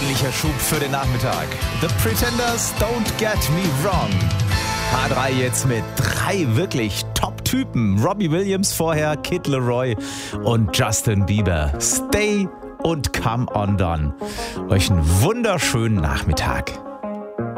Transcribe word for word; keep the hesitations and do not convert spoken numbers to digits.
ordentlicher Schub für den Nachmittag. The Pretenders, Don't Get Me Wrong. H drei jetzt mit drei wirklich Top-Typen. Robbie Williams vorher, Kid Laroi und Justin Bieber. Stay und Come Undone. Euch einen wunderschönen Nachmittag.